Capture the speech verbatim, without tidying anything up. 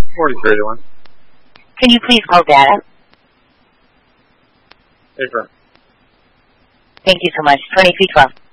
forty-three to one. Can you please call data? Affirm. Thank you so much. twenty-three twelve.